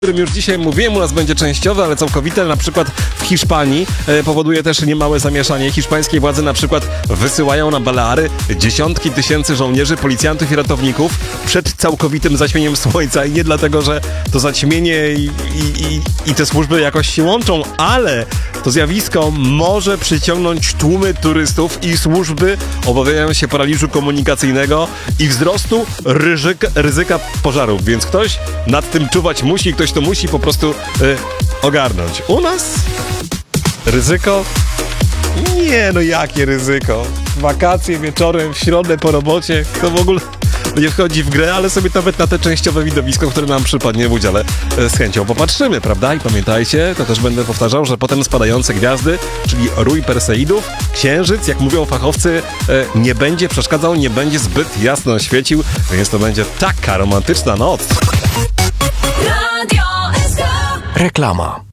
O którym już dzisiaj mówiłem, u nas będzie częściowe, ale całkowite, na przykład w Hiszpanii powoduje też niemałe zamieszanie. Hiszpańskie władze na przykład wysyłają na Baleary dziesiątki tysięcy żołnierzy, policjantów i ratowników przed całkowitym zaćmieniem słońca i nie dlatego, że to zaćmienie i te służby jakoś się łączą, ale to zjawisko może przyciągnąć tłumy turystów i służby obawiają się paraliżu komunikacyjnego i wzrostu ryzyka pożarów, więc ktoś nad tym czuwać musi, ktoś to musi po prostu ogarnąć. U nas ryzyko? Nie, no jakie ryzyko? Wakacje wieczorem, w środę po robocie, to w ogóle nie wchodzi w grę, ale sobie nawet na te częściowe widowisko, które nam przypadnie w udziale, z chęcią popatrzymy, prawda? I pamiętajcie, to też będę powtarzał, że potem spadające gwiazdy, czyli rój Perseidów, księżyc, jak mówią fachowcy, nie będzie przeszkadzał, nie będzie zbyt jasno świecił, więc to będzie taka romantyczna noc. Reklama.